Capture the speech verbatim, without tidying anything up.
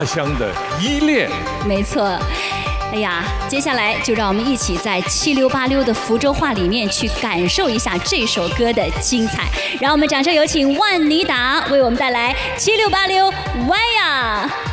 乡的依恋。 没错。哎呀，接下来就让我们一起在七溜八溜的福州话里面去感受一下这首歌的精彩。让我们掌声有请万妮达为我们带来七溜八溜歪呀。